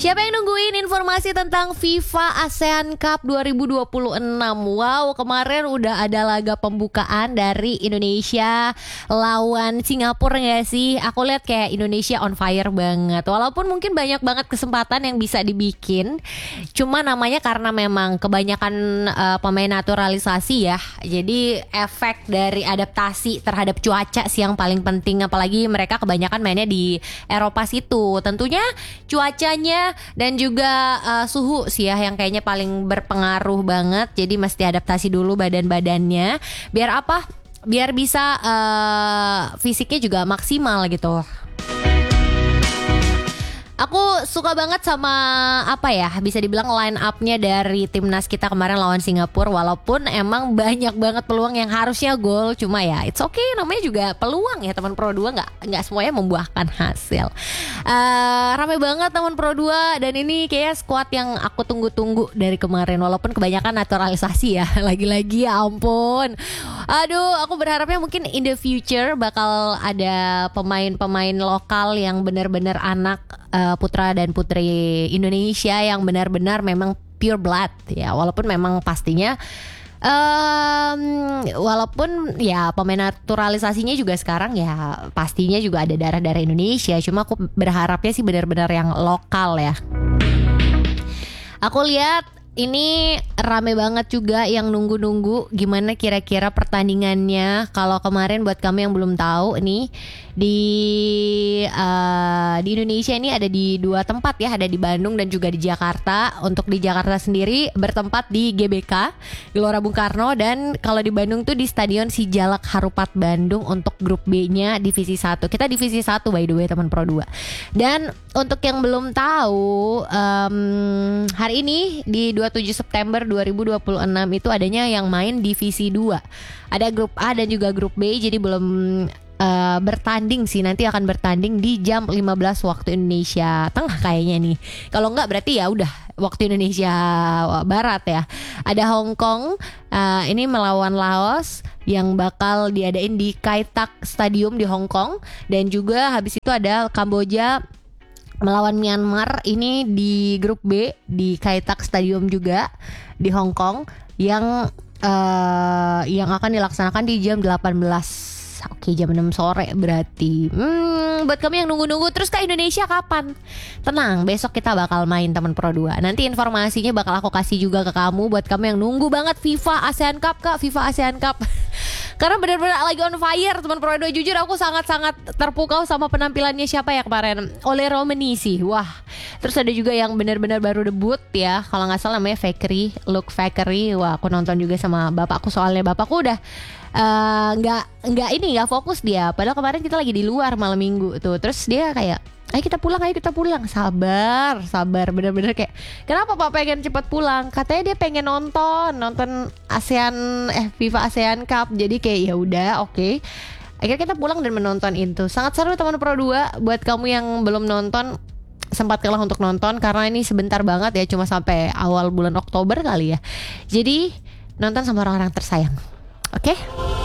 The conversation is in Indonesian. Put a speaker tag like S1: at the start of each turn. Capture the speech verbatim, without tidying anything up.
S1: Siapa yang nungguin informasi tentang FIFA ASEAN Cup dua ribu dua puluh enam? Wow, kemarin udah ada laga pembukaan dari Indonesia lawan Singapura gak sih? Aku lihat kayak Indonesia on fire banget. Walaupun mungkin banyak banget kesempatan yang bisa dibikin, cuma namanya karena memang kebanyakan uh, pemain naturalisasi ya. Jadi efek dari adaptasi terhadap cuaca sih yang paling penting. Apalagi mereka kebanyakan mainnya di Eropa situ. Tentunya cuacanya dan juga uh, suhu sih ya yang kayaknya paling berpengaruh banget. Jadi mesti adaptasi dulu badan-badannya. Biar apa? Biar bisa uh, fisiknya juga maksimal gitu. Aku suka banget sama apa ya, bisa dibilang line up-nya dari timnas kita kemarin lawan Singapura. Walaupun emang banyak banget peluang yang harusnya gol, cuma ya it's okay, namanya juga peluang ya teman Pro dua, nggak nggak semuanya membuahkan hasil. Uh, ramai banget teman Pro dua dan ini kayak squad yang aku tunggu-tunggu dari kemarin. Walaupun kebanyakan naturalisasi ya, lagi-lagi ya ampun. Aduh, aku berharapnya mungkin in the future bakal ada pemain-pemain lokal yang benar-benar anak uh, putra dan putri Indonesia yang benar-benar memang pure blood ya. Walaupun memang pastinya um, walaupun ya pemain naturalisasinya juga sekarang ya pastinya juga ada darah-darah Indonesia. Cuma aku berharapnya sih benar-benar yang lokal ya. Aku lihat ini rame banget juga yang nunggu-nunggu gimana kira-kira pertandingannya. Kalau kemarin buat kamu yang belum tahu nih, di uh, di Indonesia ini ada di dua tempat ya, ada di Bandung dan juga di Jakarta. Untuk di Jakarta sendiri bertempat di G B K Gelora Bung Karno, dan kalau di Bandung tuh di Stadion Sijalak Harupat Bandung untuk grup B-nya divisi satu. Kita divisi satu by the way teman Pro dua. Dan untuk yang belum tahu, um, hari ini di dua puluh tujuh September dua ribu dua puluh enam itu adanya yang main divisi dua. Ada grup A dan juga grup B, jadi belum uh, bertanding sih. Nanti akan bertanding di jam lima belas waktu Indonesia Tengah kayaknya nih. Kalau enggak berarti ya udah waktu Indonesia Barat ya. Ada Hong Kong uh, ini melawan Laos yang bakal diadain di Kai Tak Stadium di Hong Kong. Dan juga habis itu ada Kamboja melawan Myanmar, ini di grup B di Kai Tak Stadium juga di Hong Kong yang uh, yang akan dilaksanakan di jam delapan belas. Oke, jam enam sore berarti. Hmm, buat kamu yang nunggu-nunggu terus ke Indonesia kapan? Tenang, besok kita bakal main teman Pro dua. Nanti informasinya bakal aku kasih juga ke kamu buat kamu yang nunggu banget FIFA ASEAN Cup, Kak, FIFA ASEAN Cup. Karena benar-benar lagi on fire teman Pro dua. Jujur aku sangat-sangat terpukau sama penampilannya siapa ya kemarin, Ole Romeni sih. Wah. Terus ada juga yang benar-benar baru debut ya, kalau nggak salah namanya Fakery, Luke Fakery. Wah, aku nonton juga sama bapakku, soalnya bapakku udah nggak uh, nggak ini nggak fokus dia. Padahal kemarin kita lagi di luar malam minggu tuh. Terus dia kayak, ayo kita pulang, ayo kita pulang. Sabar, sabar, bener-bener kayak, kenapa Pak pengen cepet pulang? Katanya dia pengen nonton, nonton ASEAN, eh FIFA ASEAN Cup. Jadi kayak ya udah, oke. Okay. Akhirnya kita pulang dan menonton itu. Sangat seru teman Pro dua. Buat kamu yang belum nonton, sempatkanlah untuk nonton karena ini sebentar banget ya, cuma sampai awal bulan Oktober kali ya. Jadi nonton sama orang-orang tersayang. Oke? Okay?